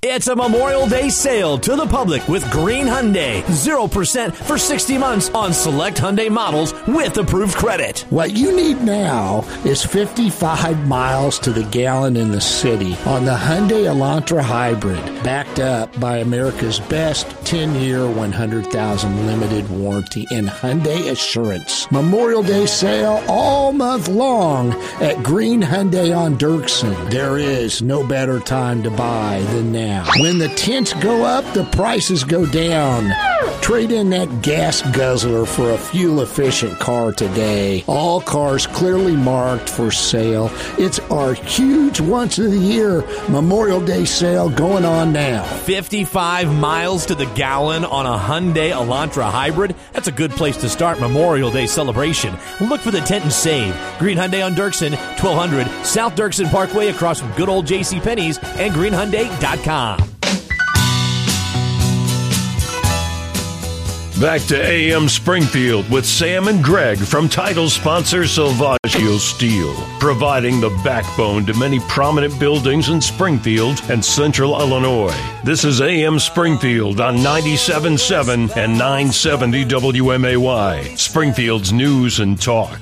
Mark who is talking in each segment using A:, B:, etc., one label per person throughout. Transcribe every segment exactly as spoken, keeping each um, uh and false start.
A: It's a Memorial Day sale to the public with Green Hyundai. zero percent for sixty months on select Hyundai models with approved credit.
B: What you need now is fifty-five miles to the gallon in the city on the Hyundai Elantra Hybrid, backed up by America's best ten-year, one hundred thousand limited warranty and Hyundai Assurance. Memorial Day sale all month long at Green Hyundai on Dirksen. There is no better time to buy than now. When the tints go up, the prices go down. Trade in that gas guzzler for a fuel-efficient car today. All cars clearly marked for sale. It's our huge once-of-the-year Memorial Day sale going on now.
A: fifty-five miles to the gallon on a Hyundai Elantra Hybrid? That's a good place to start Memorial Day celebration. Look for the tent and save. Green Hyundai on Dirksen, twelve hundred South Dirksen Parkway across from good old JCPenney's and green hyundai dot com.
C: Back to A M Springfield with Sam and Greg from title sponsor Salvaggio Steel, providing the backbone to many prominent buildings in Springfield and Central Illinois. This is A M Springfield on ninety-seven point seven and nine seventy W M A Y, Springfield's news and talk.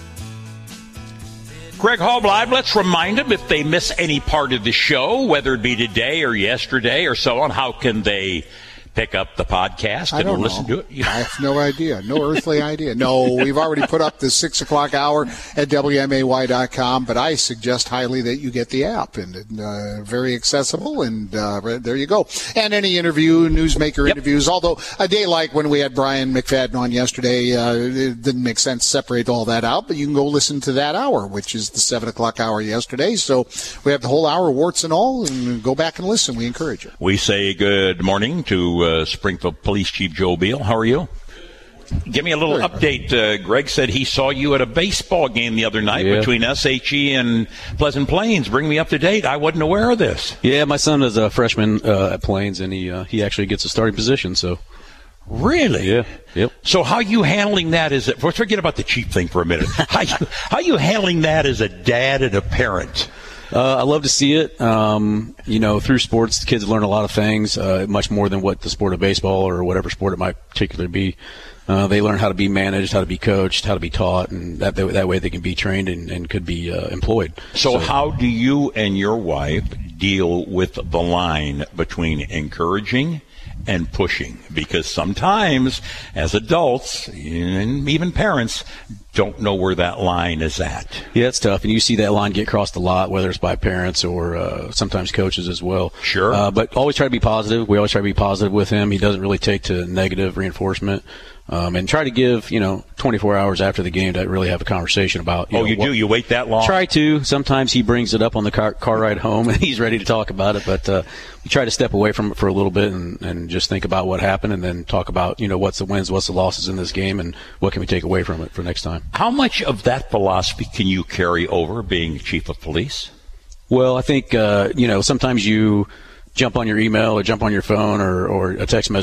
D: Greg Hall Live, let's remind them if they miss any part of the show, whether it be today or yesterday or so on, how can they pick up the podcast
E: I
D: and
E: don't
D: listen
E: know.
D: to it?
E: I have no idea. No earthly idea. No, we've already put up the six o'clock hour at W M A Y dot com, but I suggest highly that you get the app, and uh, very accessible, and uh, there you go. And any interview, newsmaker yep. interviews, although a day like when we had Brian McFadden on yesterday, uh, it didn't make sense to separate all that out, but you can go listen to that hour, which is the seven o'clock hour yesterday. So we have the whole hour, warts and all, and go back and listen. We encourage you.
D: We say good morning to Uh, Springfield Police Chief Joe Beal. How are you? Give me a little update. Uh, Greg said he saw you at a baseball game the other night yeah. between S H E and Pleasant Plains. Bring me up to date. I wasn't aware of this.
F: Yeah, my son is a freshman uh, at Plains, and he uh, he actually gets a starting position. So,
D: really?
F: Yeah. Yep.
D: So how you handling that as a, forget about the Chief thing for a minute. how you, how you handling that as a dad and a parent?
F: Uh, I love to see it. Um, you know, through sports, the kids learn a lot of things, uh, much more than what the sport of baseball or whatever sport it might particularly be. Uh, they learn how to be managed, how to be coached, how to be taught, and that that way they can be trained and, and could be uh, employed.
D: So, so how do you and your wife deal with the line between encouraging and pushing? Because sometimes, as adults, and even parents, don't know where that line is at.
F: Yeah, it's tough, and you see that line get crossed a lot, whether it's by parents or uh, sometimes coaches as well.
D: Sure.
F: Uh, but always try to be positive. We always try to be positive with him. He doesn't really take to negative reinforcement. Um, and try to give, you know, twenty-four hours after the game to really have a conversation about. You
D: oh,
F: know,
D: you
F: what,
D: do? You wait that long?
F: Try to. Sometimes he brings it up on the car, car ride home, and he's ready to talk about it. But uh, we try to step away from it for a little bit and, and just think about what happened, and then talk about, you know, what's the wins, what's the losses in this game, and what can we take away from it for next time.
D: How much of that philosophy can you carry over being chief of police?
F: Well, I think, uh, you know, sometimes you jump on your email or jump on your phone or, or a text message